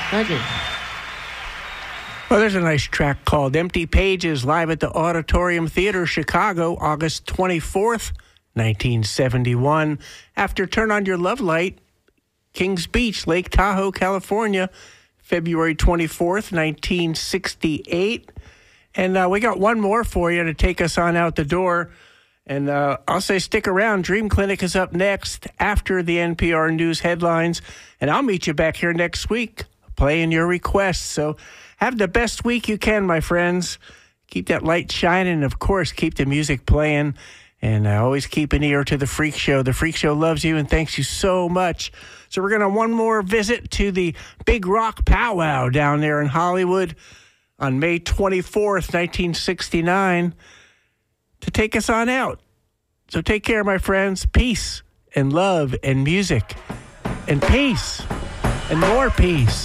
Thank you. Well, there's a nice track called Empty Pages, live at the Auditorium Theater, Chicago, August 24th, 1971. After Turn On Your Love Light, Kings Beach, Lake Tahoe, California, February 24th, 1968. And we got one more for you to take us on out the door. And I'll say stick around. Dream Clinic is up next after the NPR News headlines. And I'll meet you back here next week playing your requests. So have the best week you can, my friends. Keep that light shining. And, of course, keep the music playing. And always keep an ear to the Freak Show. The Freak Show loves you and thanks you so much. So we're going to one more visit to the Big Rock Powwow down there in Hollywood on May 24th, 1969, to take us on out. So take care, my friends. Peace and love and music and peace and more peace.